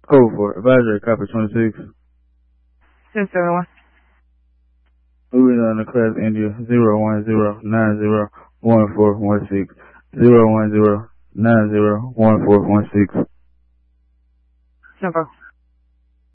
Code for advisory copy 26. 1071. Moving on to class India 010901416. 010901416. Simple.